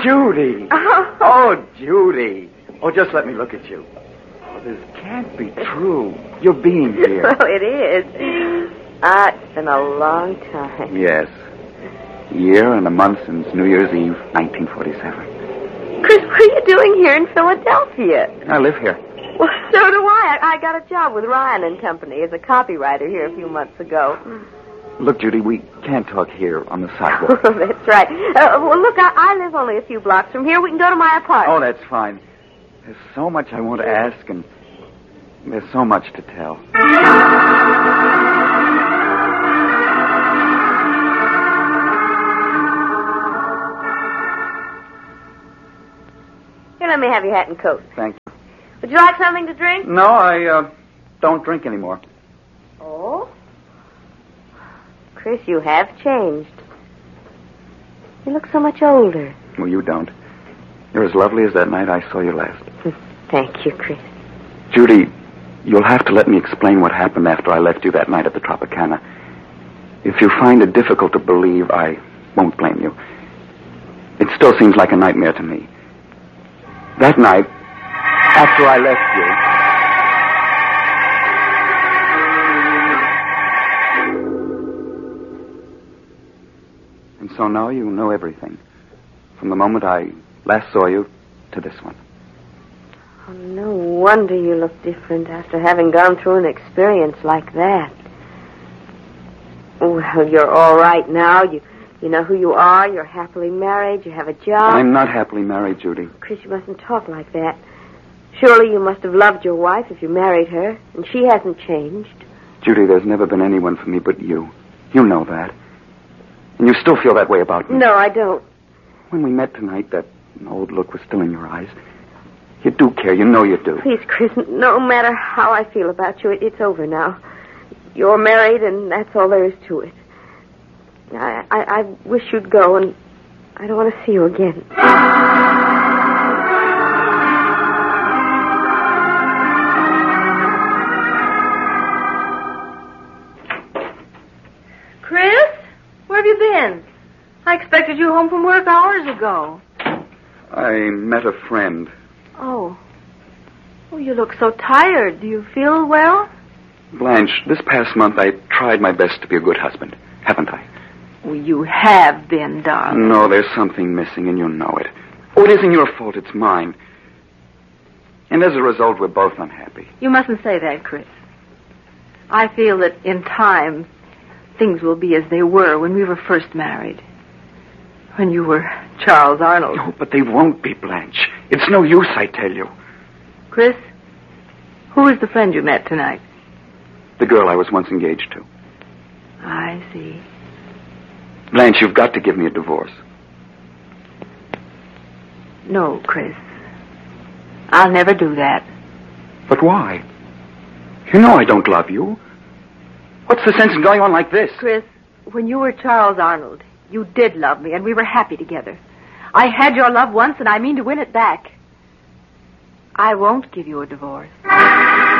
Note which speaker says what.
Speaker 1: Judy. Oh, Judy. Oh, just let me look at you. Oh, this can't be true. You're being here.
Speaker 2: Well, it is. It's been a long time.
Speaker 1: Yes. Year and a month since New Year's Eve, 1947.
Speaker 2: Chris, what are you doing here in Philadelphia?
Speaker 1: I live here.
Speaker 2: Well, so do I. I got a job with Ryan and Company as a copywriter here a few months ago.
Speaker 1: Look, Judy, we can't talk here on the sidewalk.
Speaker 2: That's right. Well, look, I live only a few blocks from here. We can go to my apartment.
Speaker 1: Oh, that's fine. There's so much I want to ask, and there's so much to tell.
Speaker 2: Here, let me have your hat and coat.
Speaker 1: Thank you.
Speaker 2: Would you like something to drink?
Speaker 1: No, I don't drink anymore.
Speaker 2: Oh? Chris, you have changed. You look so much older.
Speaker 1: Well, you don't. You're as lovely as that night I saw you last.
Speaker 2: Thank you, Chris.
Speaker 1: Judy, you'll have to let me explain what happened after I left you that night at the Tropicana. If you find it difficult to believe, I won't blame you. It still seems like a nightmare to me. That night, after I left you... And so now you know everything. From the moment I last saw you to this one.
Speaker 2: Oh, no wonder you look different after having gone through an experience like that. Well, you're all right now. You know who you are. You're happily married. You have a job.
Speaker 1: I'm not happily married, Judy.
Speaker 2: Chris, you mustn't talk like that. Surely you must have loved your wife if you married her, and she hasn't changed.
Speaker 1: Judy, there's never been anyone for me but you. You know that. And you still feel that way about me.
Speaker 2: No, I don't.
Speaker 1: When we met tonight, that old look was still in your eyes. You do care. You know you do.
Speaker 2: Please, Chris, no matter how I feel about you, it's over now. You're married, and that's all there is to it. I wish you'd go, and I don't want to see you again.
Speaker 3: Chris? Where have you been? I expected you home from work hours ago.
Speaker 1: I met a friend.
Speaker 3: Oh. Oh, you look so tired. Do you feel well?
Speaker 1: Blanche, this past month I tried my best to be a good husband, haven't I?
Speaker 3: Oh, you have been, darling.
Speaker 1: No, there's something missing, and you know it. Oh, it isn't your fault, it's mine. And as a result, we're both unhappy.
Speaker 3: You mustn't say that, Chris. I feel that in time, things will be as they were when we were first married. When you were Charles Arnold.
Speaker 1: No, but they won't be, Blanche. It's no use, I tell you.
Speaker 3: Chris, who is the friend you met tonight?
Speaker 1: The girl I was once engaged to.
Speaker 3: I see.
Speaker 1: Blanche, you've got to give me a divorce.
Speaker 3: No, Chris. I'll never do that.
Speaker 1: But why? You know I don't love you. What's the sense in going on like this?
Speaker 3: Chris, when you were Charles Arnold, you did love me, and we were happy together. I had your love once, and I mean to win it back. I won't give you a divorce.